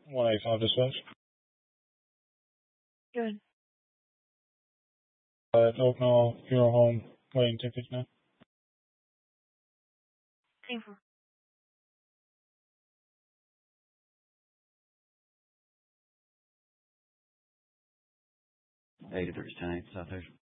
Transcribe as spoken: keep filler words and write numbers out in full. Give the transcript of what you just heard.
one eighty-five dispatch. Good. Uh, Oaknall, Hero Home, waiting tickets now. Thank you. eighty-three ten, South Asia.